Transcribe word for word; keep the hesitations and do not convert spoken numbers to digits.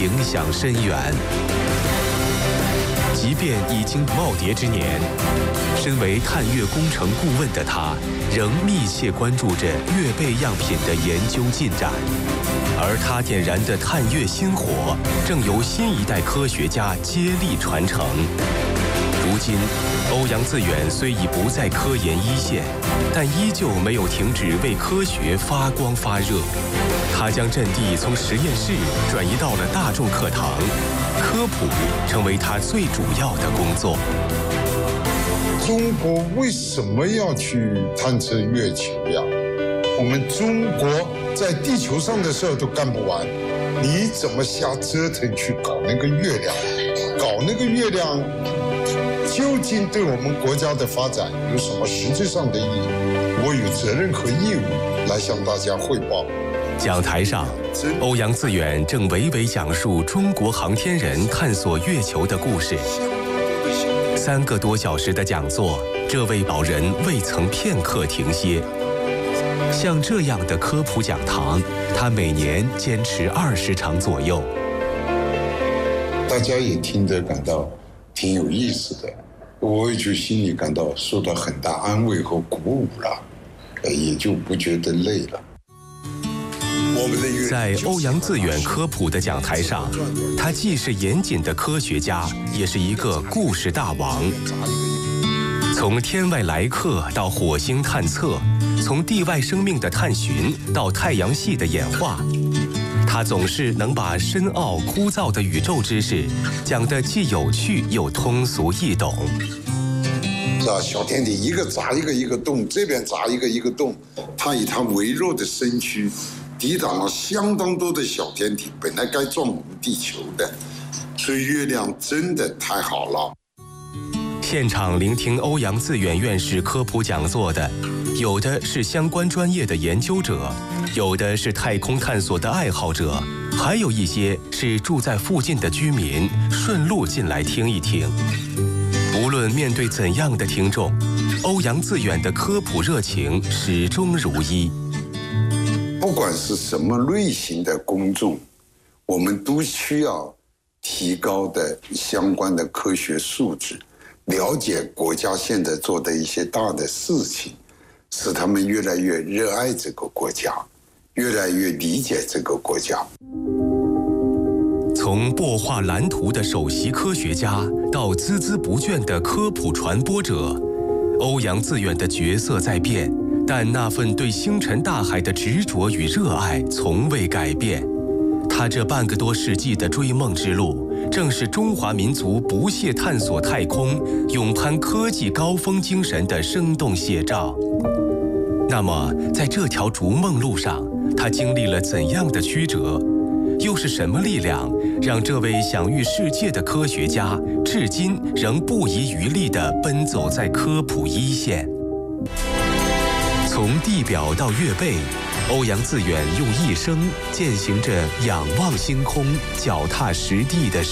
影响深远。即便已经耄耋之年，身为探月工程顾问的他，仍密切关注着月背样品的研究进展。而他点燃的探月心火，正由新一代科学家接力传承。如今，欧阳自远虽已不在科研一线，但依旧没有停止为科学发光发热。他将阵地从实验室转移到了大众课堂，科普成为他最主要的工作。 中国为什么要去探测月球呀？我们中国在地球上的事儿都干不完，你怎么瞎折腾去搞那个月亮？搞那个月亮究竟对我们国家的发展有什么实质上的意义？我有责任和义务来向大家汇报。 讲台上，欧阳自远正娓娓讲述中国航天人探索月球的故事。三个多小时的讲座，这位老人未曾片刻停歇。像这样的科普讲堂，他每年坚持二十场左右。 大家也听得感到挺有意思的，我也就心里感到受到很大安慰和鼓舞了，也就不觉得累了。 在欧阳自远科普的讲台上，他既是严谨的科学家，也是一个故事大王。从天外来客到火星探测，从地外生命的探寻到太阳系的演化，他总是能把深奥枯燥的宇宙知识讲得既有趣又通俗易懂。 是吧？小天体一个砸一个一个洞，这边砸一个一个洞，他以他微弱的身躯抵挡了相当多的小天体，本来该撞我们地球的，所以月亮真的太好了。 现场聆听欧阳自远院士科普讲座的，有的是相关专业的研究者，有的是太空探索的爱好者，还有一些是住在附近的居民，顺路进来听一听。无论面对怎样的听众，欧阳自远的科普热情始终如一。 不管是什么类型的公众，我们都需要提高的相关的科学素质，了解国家现在做的一些大的事情，使他们越来越热爱这个国家，越来越理解这个国家。 从擘画蓝图的首席科学家到孜孜不倦的科普传播者，欧阳自远的角色在变，但那份对星辰大海的执着与热爱从未改变。他这半个多世纪的追梦之路，正是中华民族不懈探索太空、勇攀科技高峰精神的生动写照。那么，在这条逐梦路上，他经历了怎样的曲折？又是什么力量让这位享誉世界的科学家至今仍不遗余力地奔走在科普一线？从地表到月背，欧阳自远用一生践行着仰望星空、脚踏实地的